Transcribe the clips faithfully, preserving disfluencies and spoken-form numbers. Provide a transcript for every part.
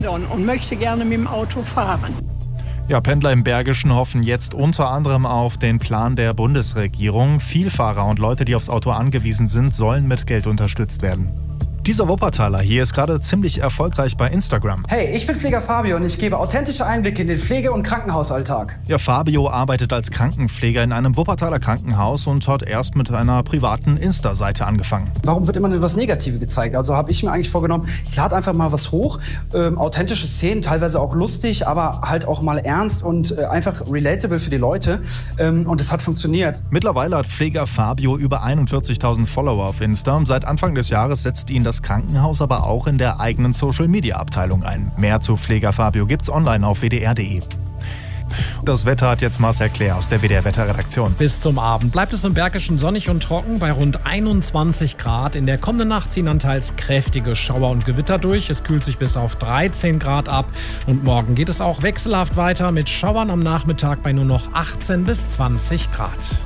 und, und möchte gerne mit dem Auto fahren. Ja, Pendler im Bergischen hoffen jetzt unter anderem auf den Plan der Bundesregierung. Vielfahrer und Leute, die aufs Auto angewiesen sind, sollen mit Geld unterstützt werden. Dieser Wuppertaler hier ist gerade ziemlich erfolgreich bei Instagram. Hey, ich bin Pfleger Fabio und ich gebe authentische Einblicke in den Pflege- und Krankenhausalltag. Ja, Fabio arbeitet als Krankenpfleger in einem Wuppertaler Krankenhaus und hat erst mit einer privaten Insta-Seite angefangen. Warum wird immer nur das Negative gezeigt? Also habe ich mir eigentlich vorgenommen, ich lade einfach mal was hoch, ähm, authentische Szenen, teilweise auch lustig, aber halt auch mal ernst und äh, einfach relatable für die Leute. Ähm, und es hat funktioniert. Mittlerweile hat Pfleger Fabio über einundvierzigtausend Follower auf Insta. Seit Anfang des Jahres setzt ihn das Krankenhaus aber auch in der eigenen Social-Media-Abteilung ein. Mehr zu Pfleger Fabio gibt's online auf w d r punkt d e. Das Wetter hat jetzt Marcel Klär aus der W D R-Wetterredaktion. Bis zum Abend bleibt es im Bergischen sonnig und trocken bei rund einundzwanzig Grad. In der kommenden Nacht ziehen dann teils kräftige Schauer und Gewitter durch. Es kühlt sich bis auf dreizehn Grad ab. Und morgen geht es auch wechselhaft weiter mit Schauern am Nachmittag bei nur noch achtzehn bis zwanzig Grad.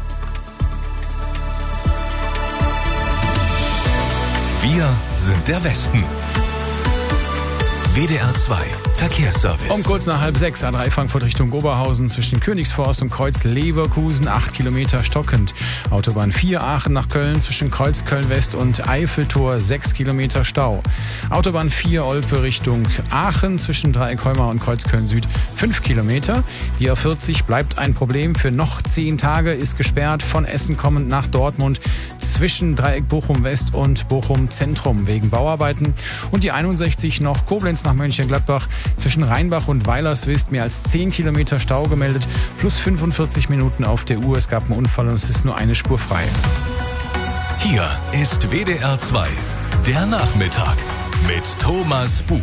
Wir sind der Westen. W D R zwei Verkehrsservice. Um kurz nach halb sechs A drei Frankfurt Richtung Oberhausen zwischen Königsforst und Kreuz Leverkusen acht Kilometer stockend. Autobahn vier Aachen nach Köln zwischen Kreuz Köln-West und Eiffeltor sechs Kilometer Stau. Autobahn vier Olpe Richtung Aachen zwischen Dreieckholmer und Kreuz Köln-Süd fünf Kilometer. Die A vierzig bleibt ein Problem für noch zehn Tage, ist gesperrt von Essen kommend nach Dortmund zwischen Dreieck Bochum-West und Bochum-Zentrum wegen Bauarbeiten. Und die einundsechzig noch Koblenz nach Mönchengladbach zwischen Rheinbach und Weilerswist mehr als zehn Kilometer Stau gemeldet, plus fünfundvierzig Minuten auf der Uhr. Es gab einen Unfall und es ist nur eine Spur frei. Hier ist W D R zwei, der Nachmittag mit Thomas Bug.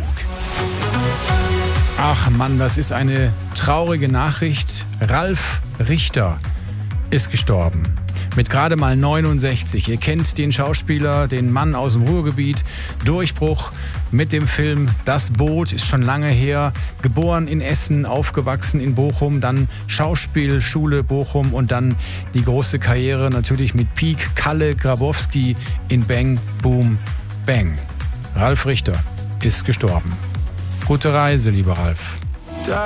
Ach Mann, das ist eine traurige Nachricht. Ralf Richter ist gestorben. Mit gerade mal neunundsechzig. Ihr kennt den Schauspieler, den Mann aus dem Ruhrgebiet. Durchbruch mit dem Film Das Boot, ist schon lange her. Geboren in Essen, aufgewachsen in Bochum, dann Schauspielschule Bochum und dann die große Karriere natürlich mit Peak Kalle Grabowski in Bang, Boom, Bang. Ralf Richter ist gestorben. Gute Reise, lieber Ralf.